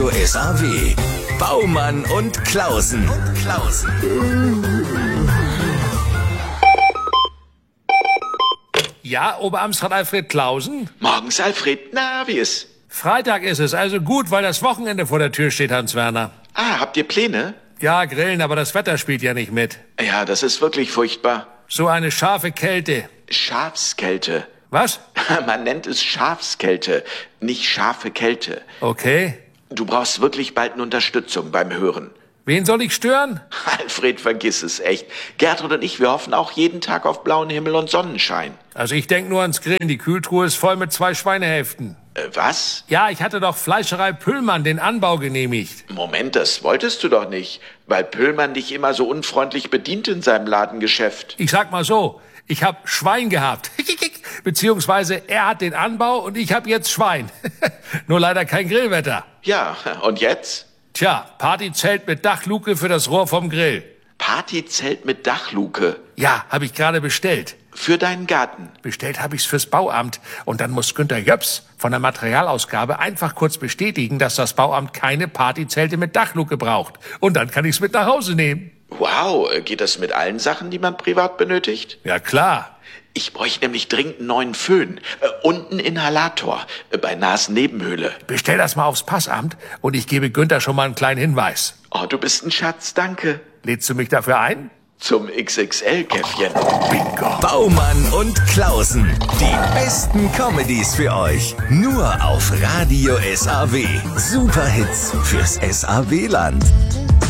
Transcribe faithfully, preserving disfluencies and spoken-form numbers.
Radio S A W. Baumann und Klausen. Und Klausen. Ja, Oberamtsrat Alfred Klausen? Morgens, Alfred. Na, wie ist? Freitag ist es, also gut, weil das Wochenende vor der Tür steht, Hans-Werner. Ah, habt ihr Pläne? Ja, grillen, aber das Wetter spielt ja nicht mit. Ja, das ist wirklich furchtbar. So eine scharfe Kälte. Schafskälte. Was? Man nennt es Schafskälte, nicht scharfe Kälte. Okay. Du brauchst wirklich bald eine Unterstützung beim Hören. Wen soll ich stören? Alfred, vergiss es echt. Gertrud und ich, wir hoffen auch jeden Tag auf blauen Himmel und Sonnenschein. Also ich denk nur ans Grillen. Die Kühltruhe ist voll mit zwei Schweinehälften. Äh, was? Ja, ich hatte doch Fleischerei Püllmann den Anbau genehmigt. Moment, das wolltest du doch nicht, weil Püllmann dich immer so unfreundlich bedient in seinem Ladengeschäft. Ich sag mal so, ich hab Schwein gehabt. Beziehungsweise er hat den Anbau und ich hab jetzt Schwein. Nur leider kein Grillwetter. Ja, und jetzt? Tja, Partyzelt mit Dachluke für das Rohr vom Grill. Partyzelt mit Dachluke? Ja, habe ich gerade bestellt. Für deinen Garten? Bestellt habe ich's fürs Bauamt. Und dann muss Günter Jöps von der Materialausgabe einfach kurz bestätigen, dass das Bauamt keine Partyzelte mit Dachluke braucht. Und dann kann ich's mit nach Hause nehmen. Wow, geht das mit allen Sachen, die man privat benötigt? Ja, klar. Ich bräuchte nämlich dringend einen neuen Föhn äh, und einen Inhalator äh, bei Nasennebenhöhle. Bestell das mal aufs Passamt und ich gebe Günther schon mal einen kleinen Hinweis. Oh, du bist ein Schatz, danke. Lädst du mich dafür ein? Zum X X L-Käffchen. Bingo. Baumann und Klausen. Die besten Comedies für euch. Nur auf Radio S A W. Superhits fürs S A W-Land.